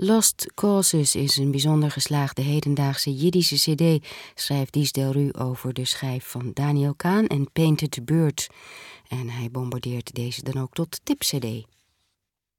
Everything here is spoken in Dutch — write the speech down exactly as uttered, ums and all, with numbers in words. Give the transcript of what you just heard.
Lost Causes is een bijzonder geslaagde hedendaagse Jiddische cd, schrijft Dies Delru over de schijf van Daniel Kahn en Painted Bird. En hij bombardeert deze dan ook tot tipcd.